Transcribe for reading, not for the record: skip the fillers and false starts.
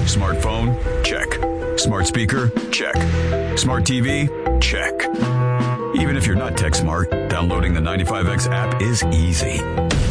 Smartphone? Check. Smart speaker? Check. Smart TV? Check. Even if you're not tech smart, downloading the 95X app is easy.